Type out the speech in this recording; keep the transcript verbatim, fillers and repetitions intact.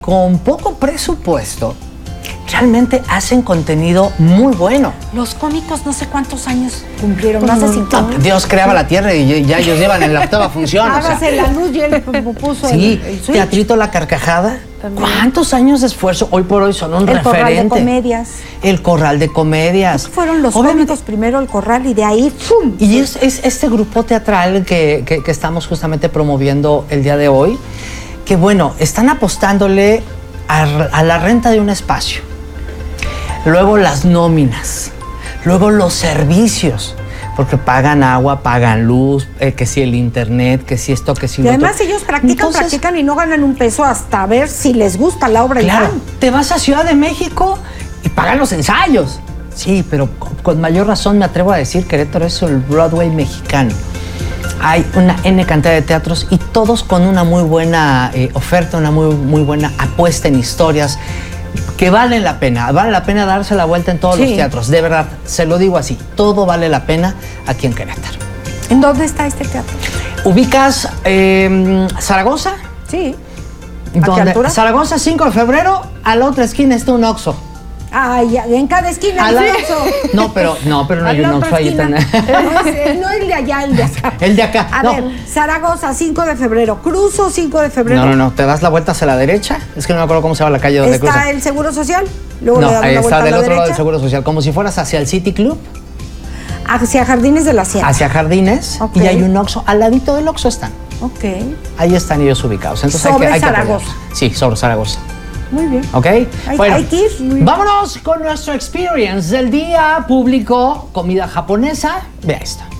con poco presupuesto, realmente hacen contenido muy bueno. Los cómicos no sé cuántos años cumplieron, más de cincuenta. No, Dios creaba la tierra y ya ellos llevan en la octava función. Hágase o sea. la luz y él puso Sí, el, el switch. Teatrito La Carcajada. También. ¿Cuántos años de esfuerzo? Hoy por hoy son un El referente. Corral de Comedias. El Corral de Comedias. Fueron los Obviamente, cómicos primero el Corral y de ahí ¡fum! Y es, es este grupo teatral que, que, que estamos justamente promoviendo el día de hoy, que bueno, están apostándole a, a la renta de un espacio, luego las nóminas, luego los servicios, porque pagan agua, pagan luz, eh, que si el internet, que si esto, que si Y lo además otro. ellos practican, Entonces, practican y no ganan un peso hasta ver si les gusta la obra claro, y van. te vas a Ciudad de México y pagan los ensayos. Sí, pero con, con mayor razón me atrevo a decir Querétaro es el Broadway mexicano. Hay una N cantidad de teatros y todos con una muy buena eh, oferta, una muy, muy buena apuesta en historias que valen la pena. Vale la pena darse la vuelta en todos Sí. los teatros. De verdad, se lo digo así. Todo vale la pena aquí en Querétaro. ¿En dónde está este teatro? ¿Ubicas eh, Zaragoza? Sí. ¿A qué Donde, altura? Zaragoza, cinco de febrero, a la otra esquina está un Oxxo. Ay, ya, en cada esquina A hay la- un Oxxo. No, pero no, pero no A hay la un otra Oxxo ahí esquina. tan... No, es- no el de allá, el de acá. El de acá. A no. ver, Zaragoza, cinco de febrero. Cruzo, cinco de febrero. No, no, no, te das la vuelta hacia la derecha. Es que no me acuerdo cómo se llama la calle donde Está cruza. el Seguro Social. Luego No, le damos ahí la vuelta está a del la otro lado del derecha. Seguro Social, como si fueras hacia el City Club, Hacia Jardines de la Sierra. hacia Jardines, Ok. y hay un Oxxo, al ladito del Oxxo están. Ok. Ahí están ellos ubicados. Entonces hay Sobre que, hay que Zaragoza. apoyarlos. Sí, sobre Zaragoza. Muy bien. ¿Ok? Hay- bueno, hay que ir. Muy bien. vámonos con nuestro experience del día público, comida japonesa. Vea esto.